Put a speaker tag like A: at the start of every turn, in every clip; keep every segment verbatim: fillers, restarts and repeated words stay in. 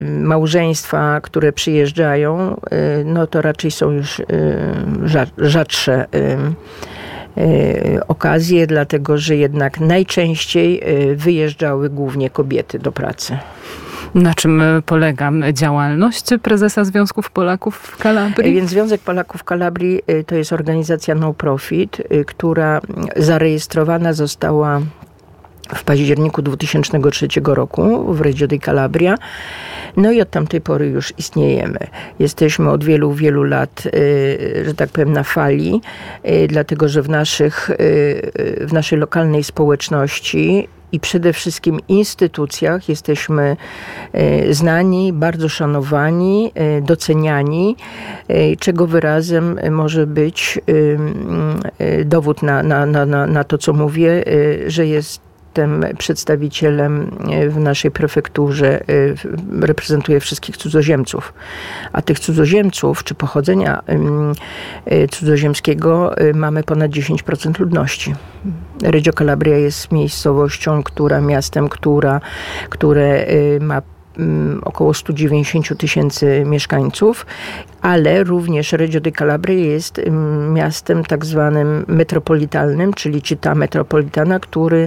A: małżeństwa, które przyjeżdżają, no to raczej są już rzadsze okazje, dlatego że jednak najczęściej wyjeżdżały głównie kobiety do pracy.
B: Na czym polega działalność prezesa Związków Polaków w Kalabrii?
A: Więc Związek Polaków w Kalabrii to jest organizacja no-profit, która zarejestrowana została w październiku dwutysięcznego trzeciego roku w Reggio di Calabria. No i od tamtej pory już istniejemy. Jesteśmy od wielu, wielu lat, że tak powiem, na fali, dlatego że w naszych, w naszej lokalnej społeczności i przede wszystkim instytucjach jesteśmy znani, bardzo szanowani, doceniani, czego wyrazem może być dowód na, na, na, na to, co mówię, że jest Jestem przedstawicielem w naszej prefekturze, reprezentuję wszystkich cudzoziemców. A tych cudzoziemców, czy pochodzenia cudzoziemskiego mamy ponad dziesięć procent ludności. Reggio Calabria jest miejscowością, która, miastem, która, które ma około sto dziewięćdziesiąt tysięcy mieszkańców, ale również Reggio di Calabria jest miastem tak zwanym metropolitalnym, czyli Città Metropolitana, który,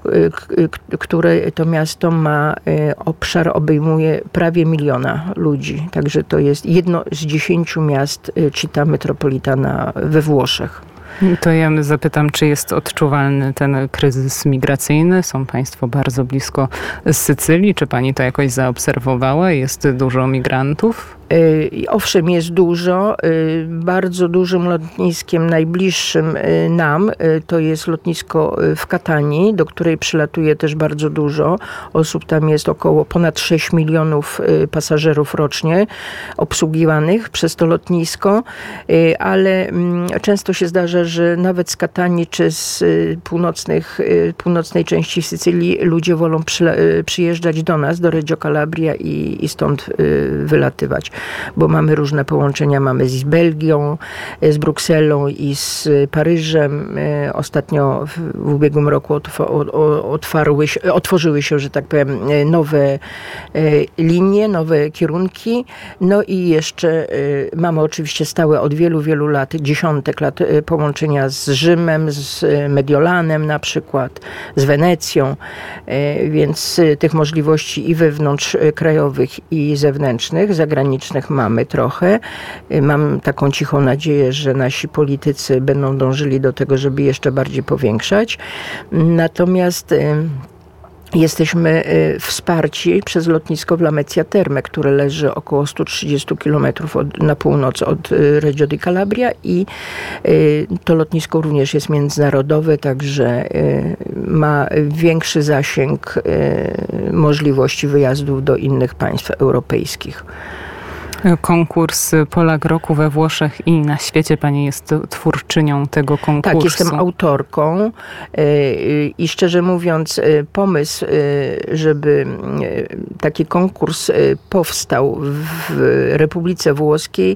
A: które to miasto ma obszar, obejmuje prawie miliona ludzi. Także to jest jedno z dziesięciu miast Città Metropolitana we Włoszech.
B: To ja zapytam, czy jest odczuwalny ten kryzys migracyjny? Są państwo bardzo blisko Sycylii. Czy pani to jakoś zaobserwowała? Jest dużo migrantów?
A: Owszem, jest dużo. Bardzo dużym lotniskiem najbliższym nam to jest lotnisko w Katanii, do której przylatuje też bardzo dużo osób. Tam jest około ponad sześć milionów pasażerów rocznie obsługiwanych przez to lotnisko, ale często się zdarza, że nawet z Katanii czy z północnych, północnej części Sycylii ludzie wolą przyla- przyjeżdżać do nas, do Reggio Calabria i, i stąd wylatywać. Bo mamy różne połączenia, mamy z Belgią, z Brukselą i z Paryżem. Ostatnio w, w ubiegłym roku otwarły się, otworzyły się, że tak powiem, nowe linie, nowe kierunki. No i jeszcze mamy oczywiście stałe od wielu, wielu lat, dziesiątek lat połączenia z Rzymem, z Mediolanem na przykład, z Wenecją. Więc tych możliwości i wewnątrzkrajowych, i zewnętrznych, zagranicznych mamy trochę. Mam taką cichą nadzieję, że nasi politycy będą dążyli do tego, żeby jeszcze bardziej powiększać. Natomiast jesteśmy wsparci przez lotnisko w Lamezia Terme, które leży około sto trzydzieści kilometrów od, na północ od Reggio di Calabria i to lotnisko również jest międzynarodowe, także ma większy zasięg możliwości wyjazdów do innych państw europejskich.
B: Konkurs Polak Roku we Włoszech i na świecie. Pani jest twórczynią tego konkursu.
A: Tak, jestem autorką i szczerze mówiąc pomysł, żeby taki konkurs powstał w Republice Włoskiej,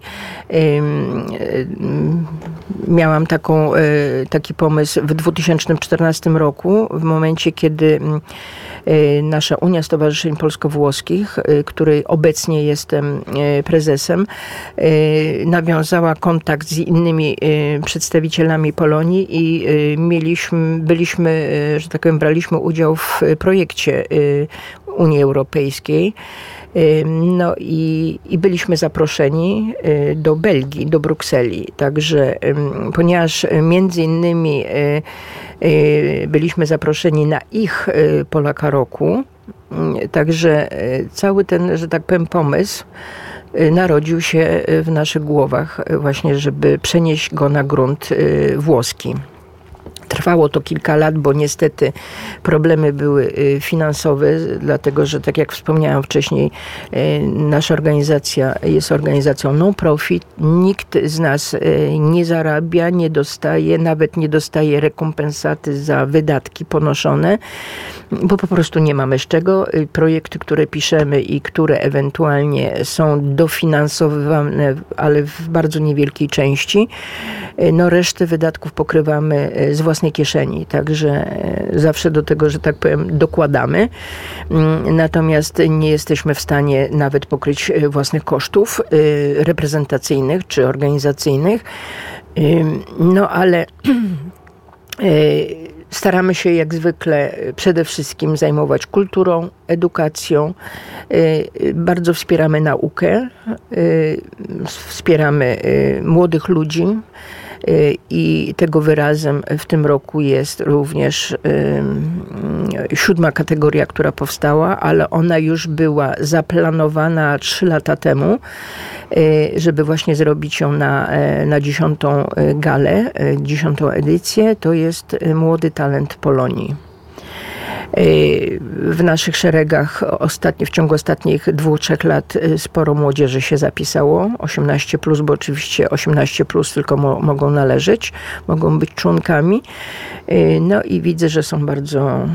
A: miałam taką, taki pomysł w dwa tysiące czternastym roku, w momencie, kiedy nasza Unia Stowarzyszeń Polsko-Włoskich, której obecnie jestem prezesem, nawiązała kontakt z innymi przedstawicielami Polonii i mieliśmy, byliśmy, że tak powiem, braliśmy udział w projekcie Unii Europejskiej. No i, i byliśmy zaproszeni do Belgii, do Brukseli. Także ponieważ między innymi byliśmy zaproszeni na ich Polaka Roku, także cały ten, że tak powiem, pomysł narodził się w naszych głowach właśnie, żeby przenieść go na grunt włoski. Trwało to kilka lat, bo niestety problemy były finansowe, dlatego że, tak jak wspomniałam wcześniej, nasza organizacja jest organizacją non-profit. Nikt z nas nie zarabia, nie dostaje, nawet nie dostaje rekompensaty za wydatki ponoszone, bo po prostu nie mamy z czego. Projekty, które piszemy i które ewentualnie są dofinansowywane, ale w bardzo niewielkiej części, no resztę wydatków pokrywamy z własnej własnej kieszeni, także zawsze do tego, że tak powiem, dokładamy. Natomiast nie jesteśmy w stanie nawet pokryć własnych kosztów reprezentacyjnych czy organizacyjnych. No ale staramy się jak zwykle przede wszystkim zajmować kulturą, edukacją. Bardzo wspieramy naukę, wspieramy młodych ludzi i tego wyrazem w tym roku jest również siódma kategoria, która powstała, ale ona już była zaplanowana trzy lata temu, żeby właśnie zrobić ją na, na dziesiątą galę, dziesiątą edycję. To jest Młody Talent Polonii. W naszych szeregach ostatnie, w ciągu ostatnich dwóch, trzech lat sporo młodzieży się zapisało. osiemnaście plus, bo oczywiście osiemnaście plus tylko mo- mogą należeć, mogą być członkami. No i widzę, że są bardzo,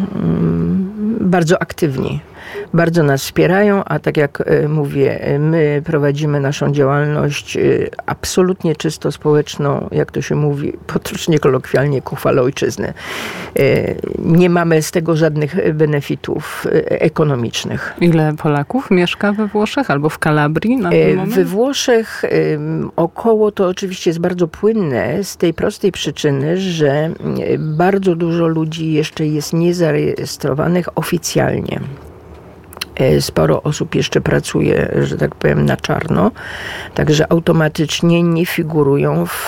A: bardzo aktywni. Bardzo nas wspierają, a tak jak mówię, my prowadzimy naszą działalność absolutnie czysto społeczną, jak to się mówi, potocznie kolokwialnie, ku chwale ojczyzny. Nie mamy z tego żadnych benefitów ekonomicznych.
B: Ile Polaków mieszka we Włoszech albo w Kalabrii na ten moment?
A: We Włoszech około, to oczywiście jest bardzo płynne z tej prostej przyczyny, że bardzo dużo ludzi jeszcze jest niezarejestrowanych oficjalnie. Sporo osób jeszcze pracuje, że tak powiem, na czarno, także automatycznie nie figurują w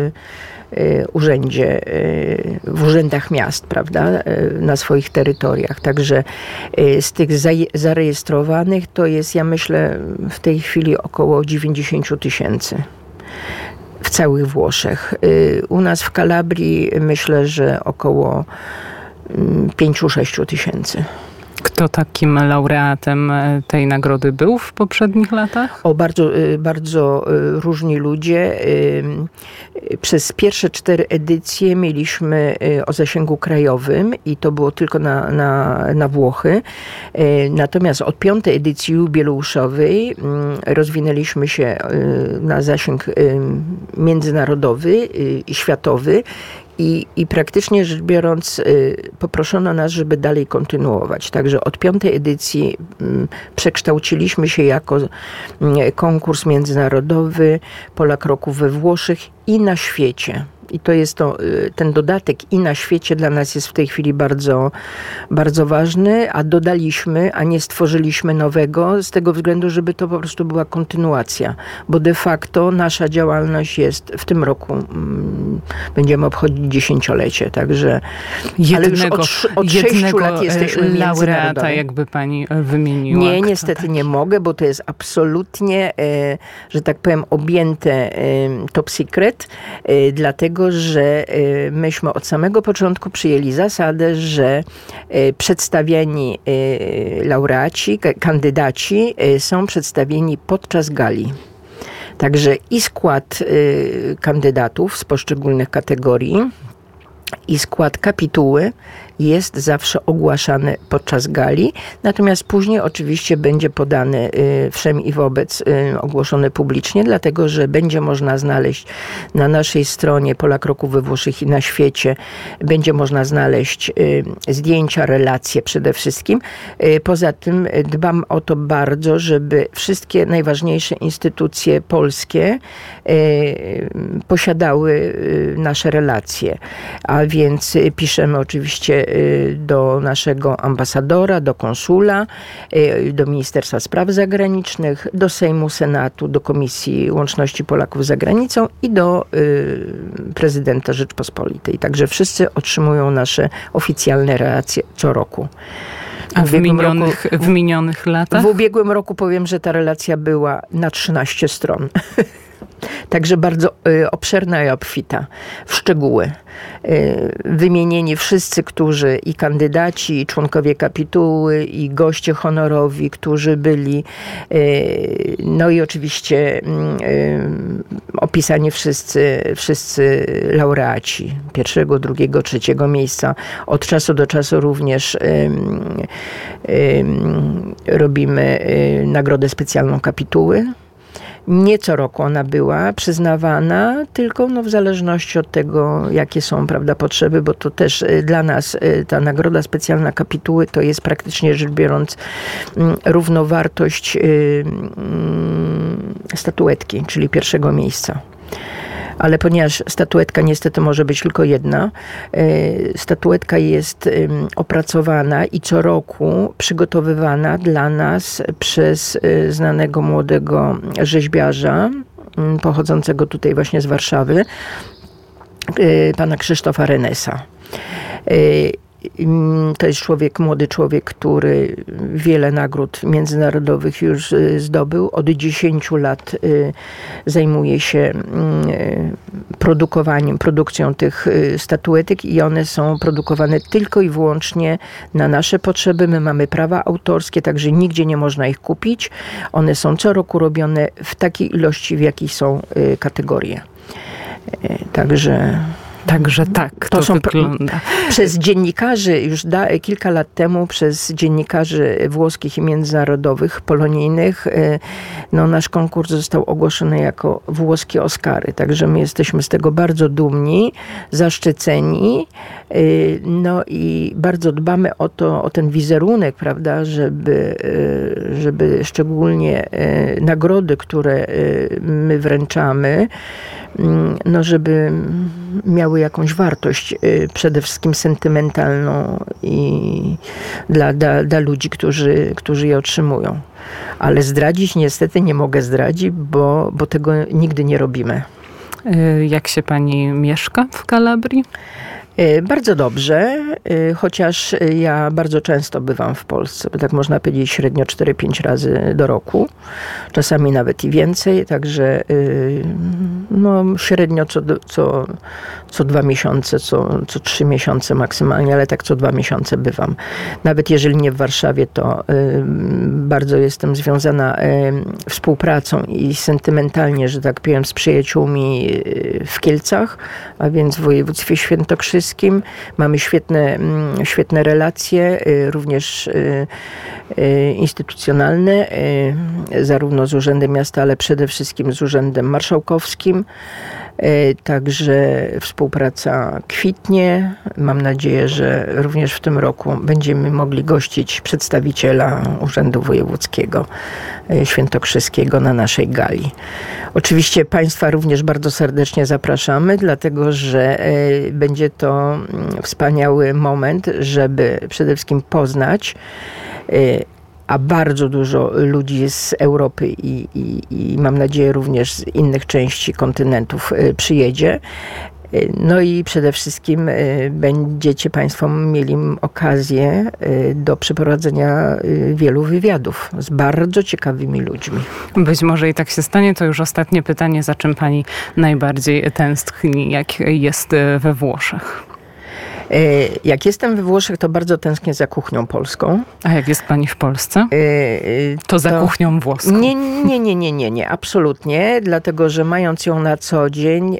A: urzędzie, w urzędach miast, prawda, na swoich terytoriach. Także z tych zarejestrowanych to jest, ja myślę, w tej chwili około dziewięćdziesiąt tysięcy. W całych Włoszech. U nas w Kalabrii myślę, że około pięć do sześciu tysięcy.
B: Kto takim laureatem tej nagrody był w poprzednich latach?
A: O, bardzo, bardzo różni ludzie. Przez pierwsze cztery edycje mieliśmy o zasięgu krajowym i to było tylko na, na, na Włochy. Natomiast od piątej edycji jubileuszowej rozwinęliśmy się na zasięg międzynarodowy i światowy. I, I praktycznie rzecz biorąc poproszono nas, żeby dalej kontynuować. Także od piątej edycji przekształciliśmy się jako konkurs międzynarodowy Polak Roku we Włoszech i na świecie. I to jest to, ten dodatek i na świecie dla nas jest w tej chwili bardzo, bardzo ważny, a dodaliśmy, a nie stworzyliśmy nowego z tego względu, żeby to po prostu była kontynuacja, bo de facto nasza działalność jest w tym roku, mm, będziemy obchodzić dziesięciolecie, także
B: jednego,
A: ale już od, od sześciu lat jesteśmy
B: laureata, jakby pani wymieniła.
A: Nie, niestety tak nie mogę, bo to jest absolutnie, e, że tak powiem, objęte e, top secret, e, dlatego że myśmy od samego początku przyjęli zasadę, że przedstawieni laureaci, kandydaci są przedstawieni podczas gali. Także i skład kandydatów z poszczególnych kategorii, i skład kapituły jest zawsze ogłaszany podczas gali, natomiast później oczywiście będzie podany wszem i wobec, ogłoszony publicznie, dlatego że będzie można znaleźć na naszej stronie Polak Roku we Włoszech i na świecie, będzie można znaleźć zdjęcia, relacje przede wszystkim. Poza tym dbam o to bardzo, żeby wszystkie najważniejsze instytucje polskie posiadały nasze relacje, a więc piszemy oczywiście do naszego ambasadora, do konsula, do Ministerstwa Spraw Zagranicznych, do Sejmu, Senatu, do Komisji Łączności Polaków za Granicą i do prezydenta Rzeczpospolitej. Także wszyscy otrzymują nasze oficjalne relacje co roku.
B: A w, w, minionych, roku, w minionych latach?
A: W ubiegłym roku powiem, że ta relacja była na trzynaście stron. Także bardzo y, obszerna i obfita w szczegóły. Y, wymienieni wszyscy, którzy i kandydaci, i członkowie kapituły, i goście honorowi, którzy byli, y, no i oczywiście y, opisani wszyscy, wszyscy laureaci pierwszego, drugiego, trzeciego miejsca. Od czasu do czasu również y, y, robimy y, nagrodę specjalną kapituły. Nie co roku ona była przyznawana, tylko no w zależności od tego, jakie są, prawda, potrzeby, bo to też dla nas ta nagroda specjalna kapituły to jest praktycznie rzecz biorąc równowartość statuetki, czyli pierwszego miejsca. Ale ponieważ statuetka niestety może być tylko jedna, statuetka jest opracowana i co roku przygotowywana dla nas przez znanego młodego rzeźbiarza, pochodzącego tutaj właśnie z Warszawy, pana Krzysztofa Renesa. To jest człowiek, młody człowiek, który wiele nagród międzynarodowych już zdobył. Od dziesięciu lat zajmuje się produkowaniem, produkcją tych statuetek i one są produkowane tylko i wyłącznie na nasze potrzeby. My mamy prawa autorskie, także nigdzie nie można ich kupić. One są co roku robione w takiej ilości, w jakiej są kategorie. Także...
B: Także tak, to, to wygląda.
A: Przez dziennikarzy, już da, kilka lat temu, przez dziennikarzy włoskich i międzynarodowych, polonijnych, no, nasz konkurs został ogłoszony jako włoskie Oscary. Także my jesteśmy z tego bardzo dumni, zaszczyceni. No i bardzo dbamy o to, o ten wizerunek, prawda, żeby, żeby szczególnie nagrody, które my wręczamy, no żeby miały jakąś wartość, przede wszystkim sentymentalną i dla, dla, dla ludzi, którzy, którzy je otrzymują. Ale zdradzić niestety nie mogę zdradzić, bo, bo tego nigdy nie robimy.
B: Jak się pani mieszka w Kalabrii?
A: Bardzo dobrze, chociaż ja bardzo często bywam w Polsce, tak można powiedzieć średnio cztery pięć razy do roku, czasami nawet i więcej, także no, średnio co, co, co dwa miesiące, co, co trzy miesiące maksymalnie, ale tak co dwa miesiące bywam. Nawet jeżeli nie w Warszawie, to bardzo jestem związana współpracą i sentymentalnie, że tak powiem, z przyjaciółmi w Kielcach, a więc w województwie świętokrzyskim. Mamy świetne, świetne relacje, również instytucjonalne, zarówno z Urzędem Miasta, ale przede wszystkim z Urzędem Marszałkowskim. Także współpraca kwitnie. Mam nadzieję, że również w tym roku będziemy mogli gościć przedstawiciela Urzędu Wojewódzkiego Świętokrzyskiego na naszej gali. Oczywiście Państwa również bardzo serdecznie zapraszamy, dlatego że będzie to wspaniały moment, żeby przede wszystkim poznać, a bardzo dużo ludzi z Europy i, i, i mam nadzieję również z innych części kontynentów przyjedzie. No i przede wszystkim będziecie Państwo mieli okazję do przeprowadzenia wielu wywiadów z bardzo ciekawymi ludźmi.
B: Być może i tak się stanie. To już ostatnie pytanie. Za czym Pani najbardziej tęskni, jak jest we Włoszech?
A: Jak jestem we Włoszech, to bardzo tęsknię za kuchnią polską.
B: A jak jest pani w Polsce? To za to... kuchnią włoską.
A: Nie, nie, nie, nie, nie, nie, absolutnie. Dlatego, że mając ją na co dzień,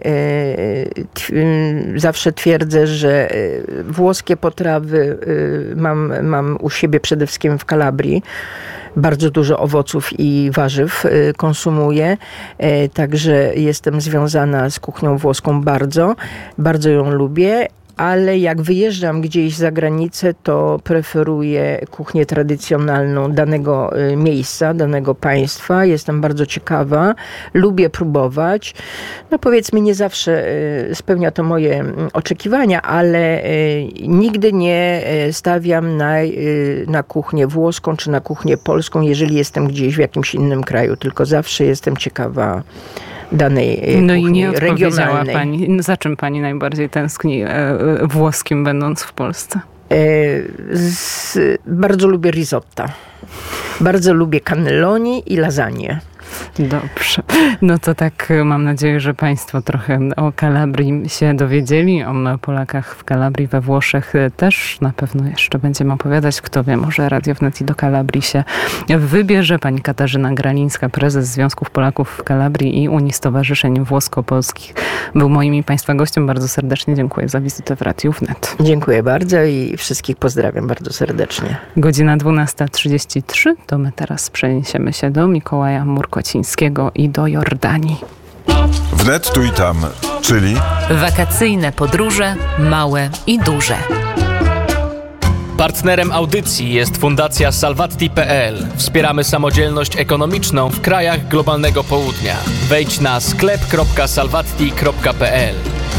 A: zawsze twierdzę, że włoskie potrawy mam, mam u siebie przede wszystkim w Kalabrii. Bardzo dużo owoców i warzyw konsumuję, także jestem związana z kuchnią włoską bardzo. Bardzo ją lubię. Ale jak wyjeżdżam gdzieś za granicę, to preferuję kuchnię tradycjonalną danego miejsca, danego państwa. Jestem bardzo ciekawa, lubię próbować. No powiedzmy, nie zawsze spełnia to moje oczekiwania, ale nigdy nie stawiam na, na kuchnię włoską czy na kuchnię polską, jeżeli jestem gdzieś w jakimś innym kraju, tylko zawsze jestem ciekawa danej
B: No i nie
A: regionalnej.
B: odpowiedziała pani. Za czym pani najbardziej tęskni e, włoskim, będąc w Polsce?
A: E, z, bardzo lubię risotta. Bardzo lubię cannelloni i lasagne.
B: Dobrze. No to tak mam nadzieję, że Państwo trochę o Kalabrii się dowiedzieli, o Polakach w Kalabrii, we Włoszech też. Na pewno jeszcze będziemy opowiadać. Kto wie, może Radio Wnet i do Kalabrii się wybierze. Pani Katarzyna Gralińska, prezes Związków Polaków w Kalabrii i Unii Stowarzyszeń Włosko-Polskich, był moim i Państwa gościem. Bardzo serdecznie dziękuję za wizytę w Radiu Wnet.
A: Dziękuję bardzo i wszystkich pozdrawiam bardzo serdecznie.
B: Godzina dwunasta trzydzieści trzy. To my teraz przeniesiemy się do Mikołaja Murko. Kocińskiego i do Jordanii.
C: Wnet tu i tam, czyli
D: wakacyjne podróże małe i duże.
E: Partnerem audycji jest Fundacja Salvatti kropka pe el. Wspieramy samodzielność ekonomiczną w krajach globalnego południa. Wejdź na sklep kropka salvatti kropka pe el.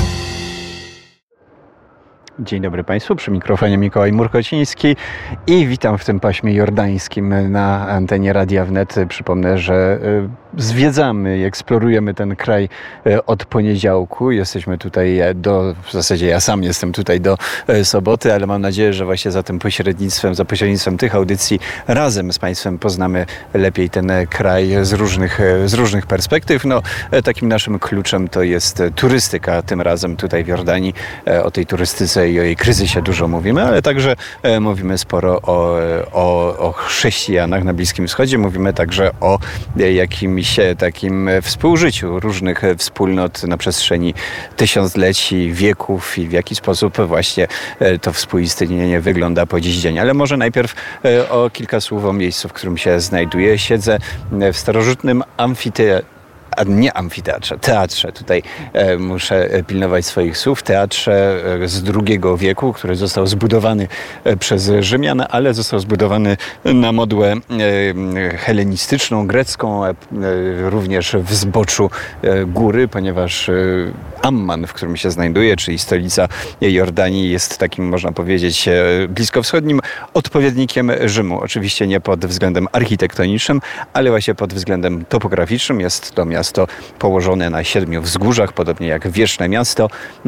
F: Dzień dobry Państwu, przy mikrofonie Mikołaj Murkociński i witam w tym paśmie jordańskim na antenie Radia Wnet. Przypomnę, że zwiedzamy i eksplorujemy ten kraj od poniedziałku. Jesteśmy tutaj do, w zasadzie ja sam jestem tutaj do soboty, ale mam nadzieję, że właśnie za tym pośrednictwem, za pośrednictwem tych audycji razem z Państwem poznamy lepiej ten kraj z różnych, z różnych perspektyw. No, takim naszym kluczem to jest turystyka, tym razem tutaj w Jordanii. O tej turystyce i o jej kryzysie dużo mówimy, ale także mówimy sporo o, o, o chrześcijanach na Bliskim Wschodzie. Mówimy także o jakimś takim współżyciu różnych wspólnot na przestrzeni tysiącleci, wieków i w jaki sposób właśnie to współistnienie wygląda po dziś dzień. Ale może najpierw o kilka słów o miejscu, w którym się znajduję. Siedzę w starożytnym amfiteatrze. A nie amfiteatrze, teatrze. Tutaj e, muszę pilnować swoich słów. Teatrze e, z drugiego wieku, który został zbudowany e, przez Rzymian, ale został zbudowany na modłę e, helenistyczną, grecką, e, również w zboczu e, góry, ponieważ e, Amman, w którym się znajduje, czyli stolica Jordanii, jest takim, można powiedzieć, e, bliskowschodnim odpowiednikiem Rzymu. Oczywiście nie pod względem architektonicznym, ale właśnie pod względem topograficznym. Jest to miasto Miasto położone na siedmiu wzgórzach, podobnie jak Wieczne Miasto,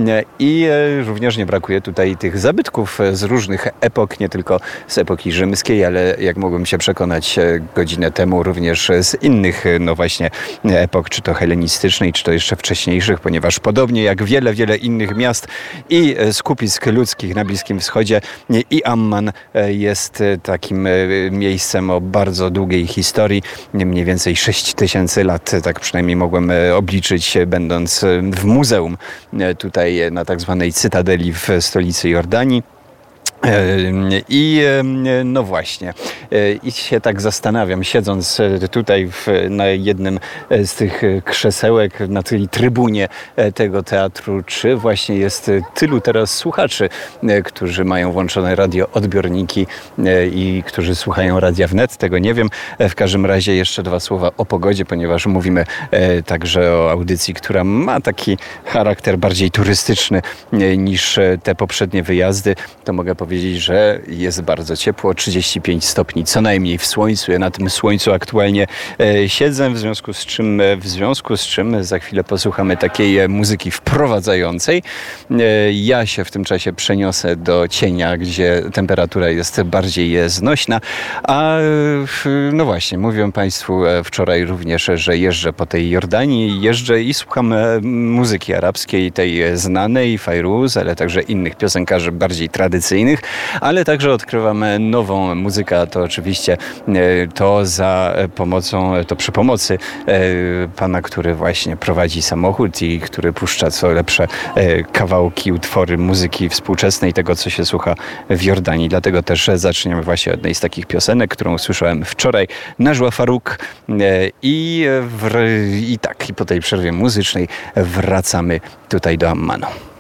F: i również nie brakuje tutaj tych zabytków z różnych epok, nie tylko z epoki rzymskiej, ale jak mogłem się przekonać godzinę temu, również z innych, no właśnie, epok, czy to helenistycznej, czy to jeszcze wcześniejszych, ponieważ podobnie jak wiele, wiele innych miast i skupisk ludzkich na Bliskim Wschodzie, i Amman jest takim miejscem o bardzo długiej historii, mniej więcej sześć tysięcy lat, tak przynajmniej mogłem obliczyć, będąc w muzeum tutaj na tak zwanej Cytadeli w stolicy Jordanii. I no właśnie, i się tak zastanawiam, siedząc tutaj w, na jednym z tych krzesełek, na tej trybunie tego teatru, czy właśnie jest tylu teraz słuchaczy, którzy mają włączone radioodbiorniki i którzy słuchają Radia Wnet, tego nie wiem. W każdym razie jeszcze dwa słowa o pogodzie, ponieważ mówimy także o audycji, która ma taki charakter bardziej turystyczny niż te poprzednie wyjazdy. To mogę powiedzieć, że jest bardzo ciepło, trzydzieści pięć stopni co najmniej w słońcu. Ja na tym słońcu aktualnie e, siedzę, w związku z czym w związku z czym za chwilę posłuchamy takiej muzyki wprowadzającej. E, ja się w tym czasie przeniosę do cienia, gdzie temperatura jest bardziej znośna, a no właśnie, mówiłem Państwu wczoraj również, że jeżdżę po tej Jordanii, jeżdżę i słucham muzyki arabskiej, tej znanej, Fairuz, ale także innych piosenkarzy bardziej tradycyjnych, ale także odkrywamy nową muzykę, to oczywiście to za pomocą, to przy pomocy pana, który właśnie prowadzi samochód i który puszcza co lepsze kawałki, utwory muzyki współczesnej, tego co się słucha w Jordanii. Dlatego też zaczniemy właśnie od jednej z takich piosenek, którą usłyszałem wczoraj, Najwa Farouk, i, w, i tak, i po tej przerwie muzycznej wracamy tutaj do Ammanu.